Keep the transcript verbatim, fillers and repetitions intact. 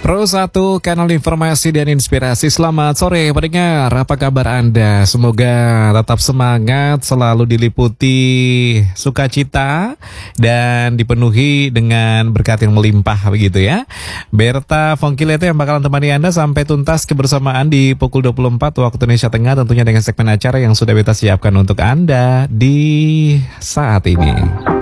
Pro satu, kanal informasi dan inspirasi. Selamat sore pendengar, apa kabar Anda? Semoga tetap semangat, selalu diliputi sukacita dan dipenuhi dengan berkat yang melimpah begitu ya. Berta Fongkilete yang bakalan temani Anda sampai tuntas kebersamaan di pukul dua puluh empat waktu Indonesia Tengah, tentunya dengan segmen acara yang sudah Beta siapkan untuk Anda di saat ini.